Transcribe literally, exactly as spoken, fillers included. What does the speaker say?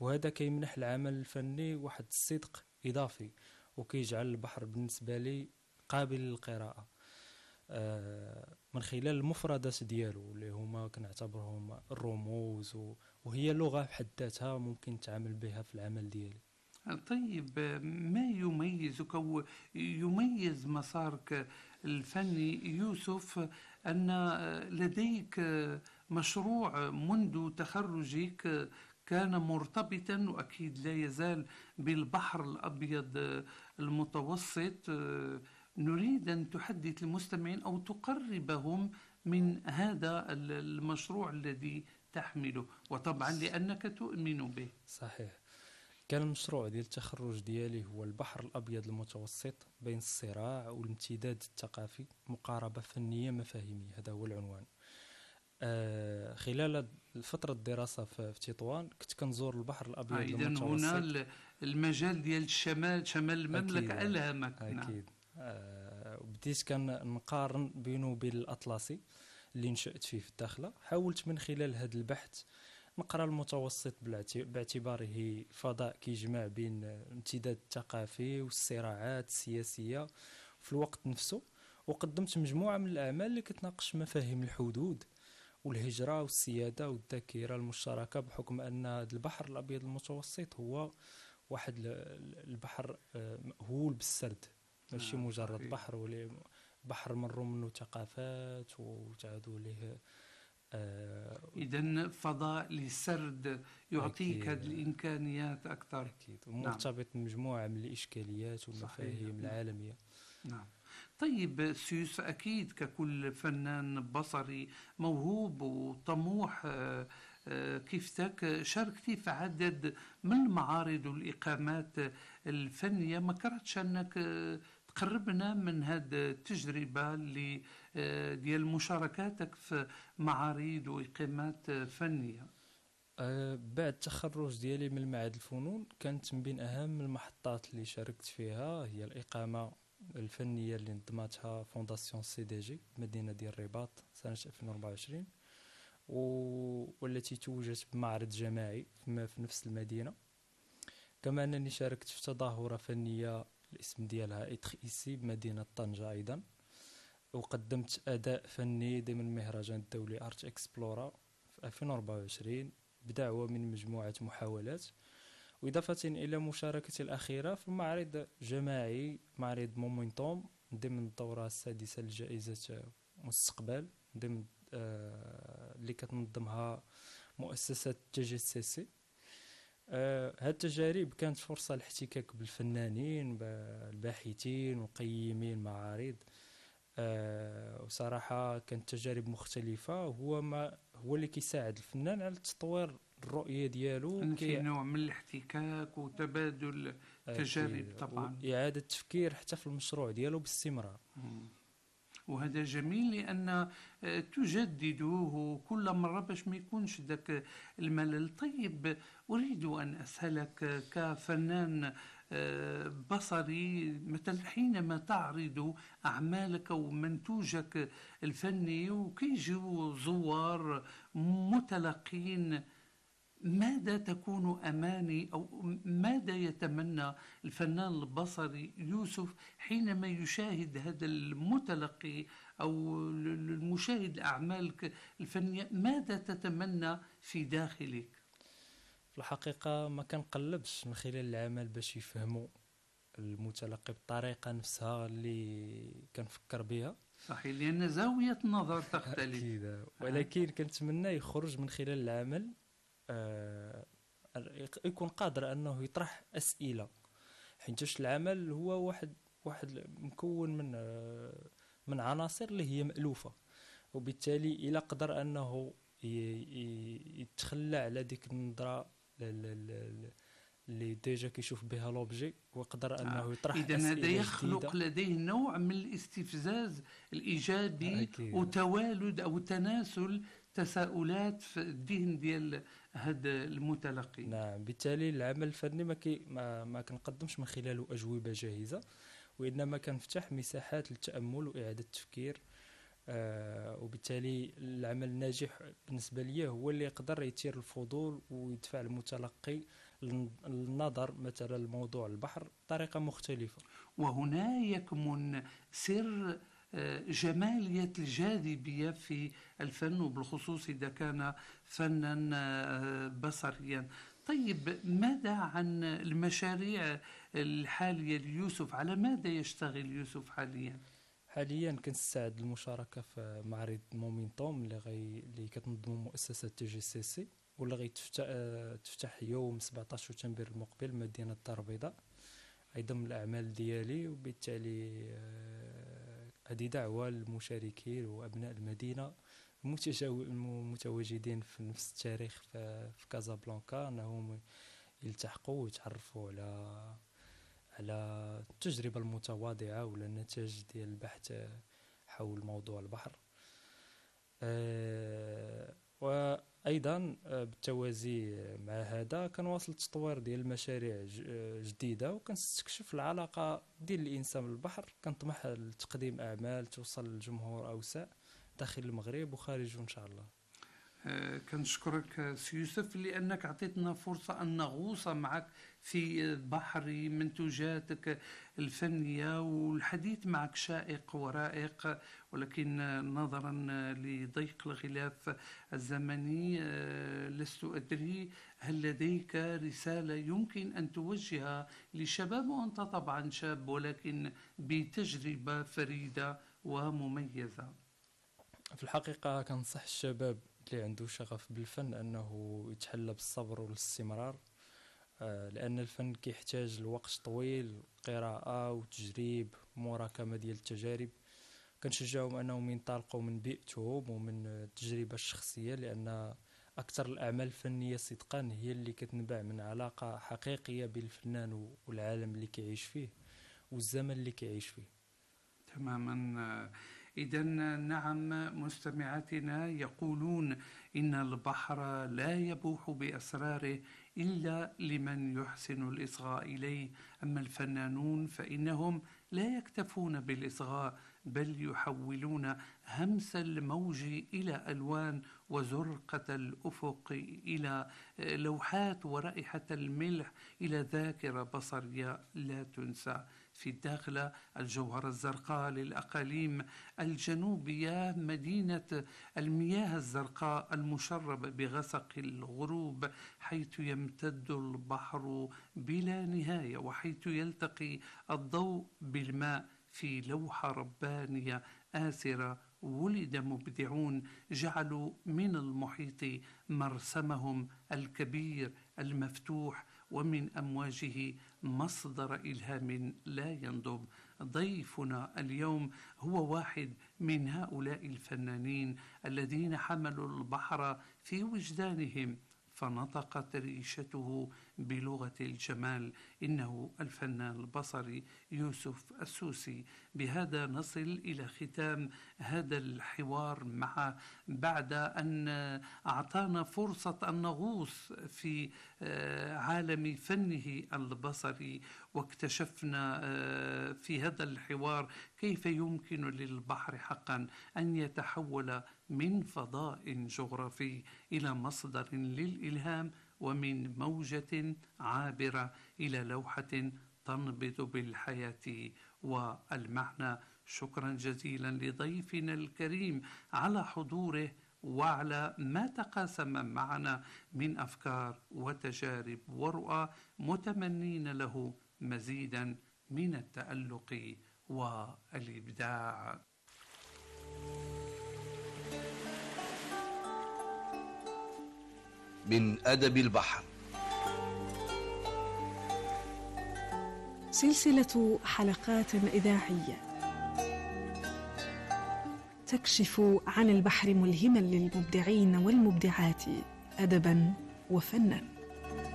وهذا كيمنح العمل الفني واحد الصدق إضافي، وكيجعل البحر بالنسبة لي قابل للقراءة آه من خلال المفردات ديالو اللي هما كنعتبرهم الرموز، وهي لغة بحد ذاتها ممكن تعامل بها في العمل ديالي. طيب، ما يميزك أو يميز مسارك الفني يوسف أن لديك مشروع منذ تخرجك كان مرتبطا وأكيد لا يزال بالبحر الأبيض المتوسط؟ نريد أن تحدث المستمعين أو تقربهم من هذا المشروع الذي تحمله، وطبعا لأنك تؤمن به. صحيح. كان المشروع ديال التخرج ديالي هو البحر الأبيض المتوسط بين الصراع والامتداد الثقافي، مقاربة فنية مفاهيمية، هذا هو العنوان. آه خلال فترة الدراسة في تطوان كنت كنزور البحر الأبيض آه المتوسط. هنا المجال ديال الشمال، شمال المملكة أكيد ألهمك. أكيد. نعم. آه بديت كنقارن بينه وبين الأطلسي اللي نشأت فيه في الداخلة. حاولت من خلال هذا البحث نقرأ المتوسط باعتباره فضاء كيجمع بين الامتداد الثقافي والصراعات السياسية في الوقت نفسه، وقدمت مجموعة من الأعمال اللي كتناقش مفاهيم الحدود والهجرة والسيادة والذاكرة المشتركة، بحكم أن البحر الأبيض المتوسط هو واحد البحر مأهول بالسرد، ماشي مجرد بحر، ولي بحر مروا منه ثقافات وتعادوا ليه. آه إذن فضاء للسرد يعطيك هذه الإمكانيات أكثر. أكيد. ومرتبط نعم. بمجموعة من الإشكاليات والمفاهيم العالمية. نعم. طيب سيوس، أكيد ككل فنان بصري موهوب وطموح كيفتك شاركتي في عدد من المعارض والإقامات الفنية. ما كرهتش أنك تقربنا من هذه التجربة اللي ديال مشاركاتك في معارض وإقامات فنية؟ أه بعد التخرج ديالي من معهد الفنون كانت من بين أهم المحطات اللي شاركت فيها هي الإقامة الفنية اللي نظمتها فونداسيون سي دي جي مدينة ديال الرباط سنة ألفين وأربعة وعشرين، والتي توجت بمعرض جماعي في نفس المدينة. كما أنني شاركت في تظاهرة فنية الاسم ديالها إتخ إيسي بمدينة طنجة أيضا، وقدمت أداء فني ضمن المهرجان الدولي أرت إكسبلورا في ألفين وأربعة وعشرين بدعوة من مجموعة محاولات، وإضافة إلى مشاركتي الأخيرة في معرض جماعي معرض مومنتوم ضمن الدورة السادسة لجائزة مستقبل ضمن آه اللي كتنظمها مؤسسة تي جي سي سي. آه هاد التجارب كانت فرصة لاحتكاك بالفنانين الباحثين وقيمين المعارض. آه وصراحة كانت تجارب مختلفة، هو ما هو اللي كيساعد الفنان على تطوير الرؤية ديالو، في نوع من الاحتكاك وتبادل تجارب طبعا، وإعادة تفكير حتى في المشروع ديالو باستمرار. وهذا جميل لأن تجددوه كل مرة باش ما يكونش ذاك الملل. طيب، أريد أن أسألك كفنان بصري، مثلا حينما تعرض أعمالك ومنتوجك الفني وكيجوا زوار متلقين، ماذا تكون أماني أو ماذا يتمنى الفنان البصري يوسف حينما يشاهد هذا المتلقي أو المشاهد أعمالك الفنية؟ ماذا تتمنى في داخلك؟ في الحقيقة ما كنقلبش من خلال العمل باش يفهموا المتلقي بالطريقة نفسها اللي كنفكر بها. صحيح، لأن زاوية النظر تختلف. أكيد. ولكن كنتمنى يخرج من خلال العمل آه يكون قادر أنه يطرح أسئلة، حيت العمل هو واحد واحد مكون من آه من عناصر اللي هي مألوفة، وبالتالي إلى قدر أنه يتخلى على ديك النظرة اللي ديجا كيشوف بها لوبجي ويقدر انه آه. يطرح إذن اسئله هذا يخلق جديدة. لديه نوع من الاستفزاز الايجابي أكيد. وتوالد او تناسل تساؤلات في الذهن ديال هذا المتلقي. نعم، بالتالي العمل الفني ما كي ما, ما كنقدمش من خلاله اجوبه جاهزه، وانما كنفتح مساحات للتامل واعاده التفكير. آه وبالتالي العمل الناجح بالنسبه لي هو اللي يقدر يثير الفضول ويدفع المتلقي النظر مثلا لموضوع البحر بطريقة مختلفة. وهنا يكمن سر جمالية الجاذبية في الفن، وبالخصوص إذا كان فنا بصريا. طيب، ماذا عن المشاريع الحالية ليوسف؟ على ماذا يشتغل يوسف حاليا؟ حاليا كنستعد للمشاركة في معرض مومنتوم اللي غي اللي كتنظم مؤسسة تي جي سي سي، واللي غيتفتح تفتح يوم سبعطاش شتنبر المقبل مدينة الدار البيضاء. أيضا من الأعمال ديالي، وبالتالي هذه دعوة للمشاركين وأبناء المدينة المتواجدين في نفس التاريخ في كازابلانكا أنهم يلتحقوا ويتعرفوا على على التجربة المتواضعة ولا النتائج ديال البحث حول موضوع البحر. أه وأيضا بالتوازي مع هذا كنواصل التطوير ديال المشاريع جديدة، وكنستكشف العلاقة ديال الإنسان بالبحر. كنطمح لتقديم أعمال توصل للجمهور أوسع داخل المغرب وخارجه إن شاء الله. أه كنشكرك سي يوسف لأنك أعطيتنا فرصة أن نغوص معك في بحر منتوجاتك الفنية، والحديث معك شائق ورائق، ولكن نظرا لضيق الغلاف الزمني أه لست أدري هل لديك رسالة يمكن أن توجهها لشباب، وأنت طبعا شاب ولكن بتجربة فريدة ومميزة؟ في الحقيقة كنصح الشباب اللي عنده شغف بالفن أنه يتحلى بالصبر والاستمرار، لأن الفن كيحتاج لوقت طويل، قراءة وتجريب ومراكمة ديال التجارب. كنشجعهم أنهم ينطلقوا من بيئتهم ومن التجربة الشخصية، لأن أكثر الأعمال الفنية صدقا هي اللي كتنبع من علاقة حقيقية بين الفنان والعالم اللي كيعيش فيه والزمن اللي كيعيش فيه. تماما. إذن نعم، مستمعاتنا يقولون إن البحر لا يبوح بأسراره إلا لمن يحسن الإصغاء إليه، أما الفنانون فإنهم لا يكتفون بالإصغاء بل يحولون همس الموج إلى ألوان، وزرقة الأفق إلى لوحات، ورائحة الملح إلى ذاكرة بصرية لا تنسى. في الداخلة الجوهرة الزرقاء للأقاليم الجنوبية، مدينة المياه الزرقاء المشربة بغسق الغروب، حيث يمتد البحر بلا نهاية، وحيث يلتقي الضوء بالماء في لوحة ربانية آسرة. ولد مبدعون جعلوا من المحيط مرسمهم الكبير المفتوح، ومن أمواجه مصدر إلهام لا ينضب. ضيفنا اليوم هو واحد من هؤلاء الفنانين الذين حملوا البحر في وجدانهم، فنطقت ريشته بلغة الجمال. إنه الفنان البصري يوسف السوسي. بهذا نصل إلى ختام هذا الحوار معه، بعد أن أعطانا فرصة أن نغوص في عالم فنه البصري، واكتشفنا في هذا الحوار كيف يمكن للبحر حقا أن يتحول من فضاء جغرافي إلى مصدر للإلهام، ومن موجة عابرة إلى لوحة تنبض بالحياة والمعنى. شكرا جزيلا لضيفنا الكريم على حضوره وعلى ما تقاسم معنا من أفكار وتجارب ورؤى، متمنين له مزيدا من التألق والإبداع. من أدب البحر، سلسلة حلقات إذاعية تكشف عن البحر ملهما للمبدعين والمبدعات أدبا وفنا.